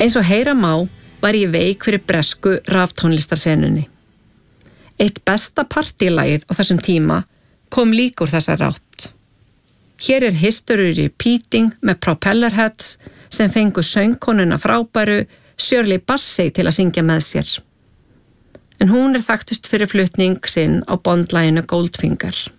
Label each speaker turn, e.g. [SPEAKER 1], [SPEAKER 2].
[SPEAKER 1] Eins og heyra má var ég veik fyrir bresku raftónlistarsenunni. Eitt besta partylagið á þessum tíma kom líka úr þessari átt. Hér History Repeating með Propellerheads sem fengu söngkonuna frábæru Shirley Bassey til að syngja með sér. En hún þekktust fyrir flutning sinn á Bond-laginu Goldfinger.